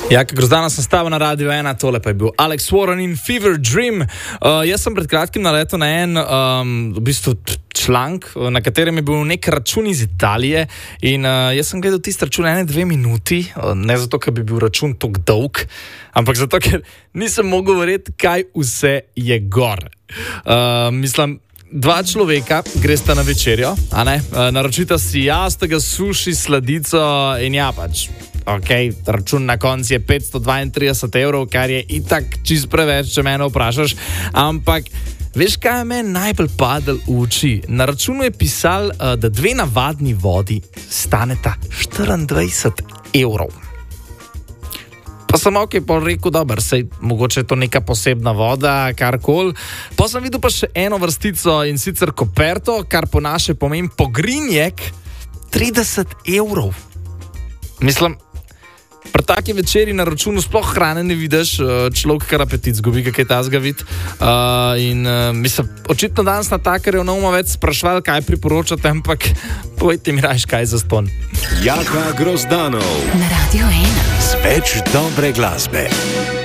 Ja, Grozdana sem stavil na Radio 1, tole pa je bil Alex Warren in Fever Dream. Jaz sem pred kratkim naletel na en v bistvu članek, na katerem je bil nek račun iz Italije in jaz sem gledal tisti račun 1-2 minuti, ne zato, ker bi bil račun tok dolg, ampak zato, ker nisem mogel verjeti, kaj vse je gor. Mislim, 2 človeka gresta na večerjo, a ne? Naročita si jastega, suši, sladico in ja pač. Ok, račun na koncu je 532 evrov, kar je itak čist preveč, če mene vprašaš, ampak veš, kaj je meni najbolj padel v oči? Na računu je pisal, da 2 navadni vodi staneta 24 evrov. Pa sem ok, pol rekel, dober, sej mogoče je to neka posebna voda, karkoli. Pa sem videl pa še eno vrstico in sicer koperto, kar po naše pomeni pogrinjek 30 evrov. Mislim, pri taki večeri na računu sploh hrane ne vidiš, človek kar apetit zgubi, kaj tazga vid. Mislim, očitno danes na takarjev ne bomo več sprašvali, kaj priporočate, ampak povejte mi rajš, kaj za ston. Jaka Grozdanov Na Radio 1. z več dobre glasbe.